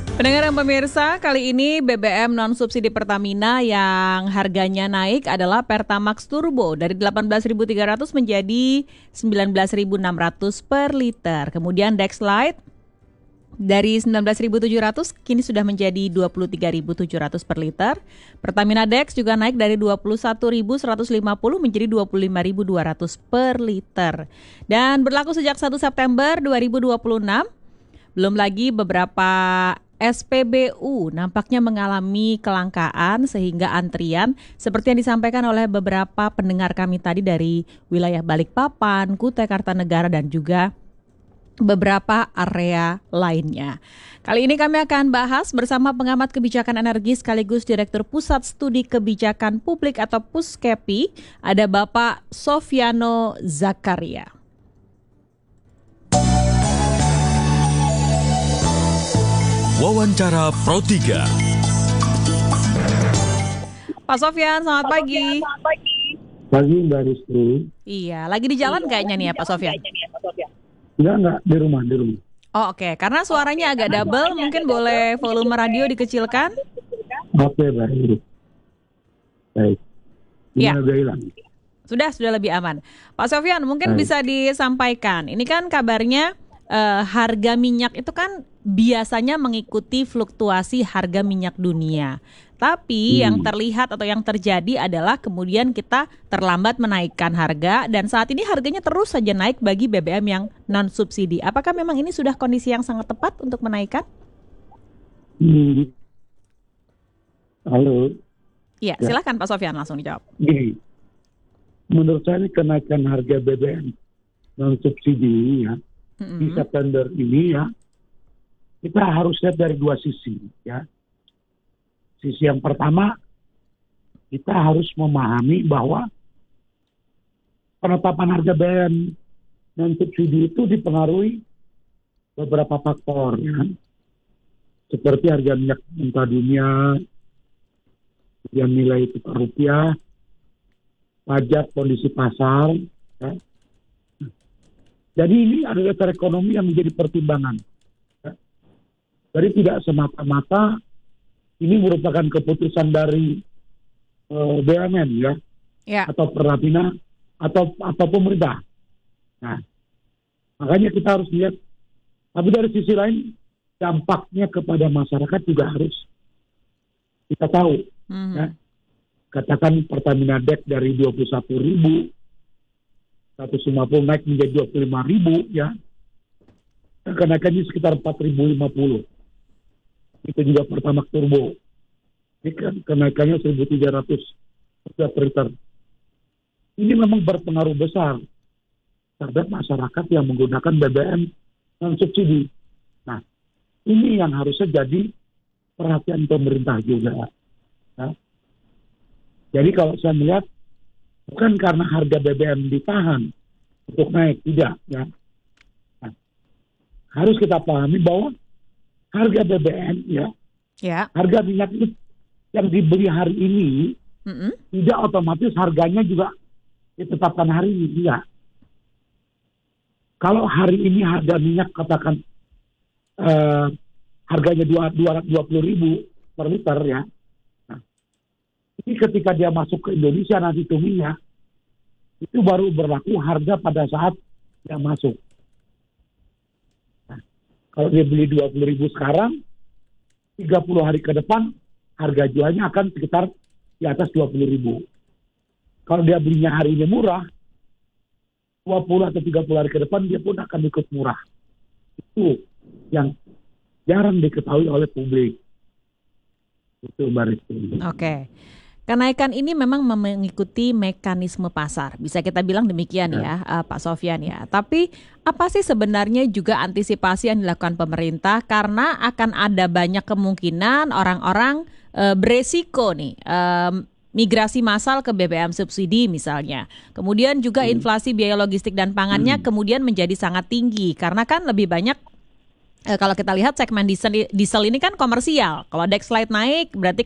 Pendengar dan pemirsa, kali ini BBM non-subsidi Pertamina yang harganya naik adalah Pertamax Turbo dari 18.300 menjadi 19.600 per liter. Kemudian Dexlite dari 19.700 kini sudah menjadi 23.700 per liter. Pertamina Dex juga naik dari 21.150 menjadi 25.200 per liter. Dan berlaku sejak 1 September 2026. Belum lagi beberapa SPBU nampaknya mengalami kelangkaan sehingga antrian seperti yang disampaikan oleh beberapa pendengar kami tadi dari wilayah Balikpapan, Kutai Kartanegara dan juga beberapa area lainnya. Kali ini kami akan bahas bersama pengamat kebijakan energi sekaligus Direktur Pusat Studi Kebijakan Publik atau Puskepi, ada Bapak Sofiano Zakaria. Wawancara Pro 3. Pak Sofyan, selamat pagi. Pagi Mbak Rizky. Iya, lagi di jalan kayaknya nih ya Pak Sofyan. Enggak, di rumah. Oh oke. Karena suaranya agak double, mungkin boleh volume radio dikecilkan? Oke, baik. Baik. Ya. Udah hilang. Sudah lebih aman. Pak Sofyan, mungkin bisa disampaikan. Ini kan kabarnya harga minyak itu kan biasanya mengikuti fluktuasi harga minyak dunia. Tapi yang terlihat atau yang terjadi adalah kemudian kita terlambat menaikkan harga dan saat ini harganya terus saja naik bagi BBM yang non-subsidi. Apakah memang ini sudah kondisi yang sangat tepat untuk menaikkan? Halo. Iya, silakan Pak Sofyan langsung dijawab. Gini, menurut saya ini kenaikan harga BBM non-subsidi ya, di September ini ya, kita harus lihat dari dua sisi ya. Sisi yang pertama, kita harus memahami bahwa penetapan harga BBM non-subsidi itu dipengaruhi beberapa faktor ya. Seperti harga minyak mentah dunia, kemudian nilai tukar rupiah, pajak, kondisi pasar ya. Jadi ini ada dasar ekonomi yang menjadi pertimbangan. Ya. Jadi tidak semata-mata ini merupakan keputusan dari BUMN ya, atau Pertamina atau pemerintah. Nah, makanya kita harus lihat. Tapi dari sisi lain, dampaknya kepada masyarakat juga harus kita tahu. Ya. Katakan Pertamina Dex dari 21.150 naik menjadi 25.000 ya. Kenaikannya sekitar 4.050. Itu juga Pertamax Turbo. Ini kan kenaikannya 1.300 per liter. Ini memang berpengaruh besar terhadap masyarakat yang menggunakan BBM non subsidi. Nah, ini yang harusnya jadi perhatian pemerintah juga. Ya. Jadi kalau saya melihat bukan karena harga BBM ditahan untuk naik, tidak ya. Nah, harus kita pahami bahwa harga BBM harga minyak itu yang dibeli hari ini tidak otomatis harganya juga ditetapkan hari ini, tidak. Kalau hari ini harga minyak katakan harganya 220.000 per liter ya. Nah, ini ketika dia masuk ke Indonesia nanti tuminya itu baru berlaku harga pada saat dia masuk. Kalau dia beli 20.000 sekarang, 30 hari ke depan, harga jualnya akan sekitar di atas 20.000. Kalau dia belinya hari ini murah, 20 atau 30 hari ke depan, dia pun akan ikut murah. Itu yang jarang diketahui oleh publik. Itu Mbak Rizky. Oke. Kenaikan ini memang mengikuti mekanisme pasar, bisa kita bilang demikian ya Pak Sofyan ya. Tapi apa sih sebenarnya juga antisipasi yang dilakukan pemerintah karena akan ada banyak kemungkinan orang-orang beresiko nih migrasi massal ke BBM subsidi misalnya. Kemudian juga inflasi biaya logistik dan pangannya kemudian menjadi sangat tinggi karena kan lebih banyak kalau kita lihat segmen diesel ini kan komersial. Kalau Dexlite naik berarti